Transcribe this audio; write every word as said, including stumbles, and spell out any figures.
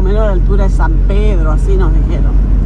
menos a la altura de San Pedro, así nos dijeron.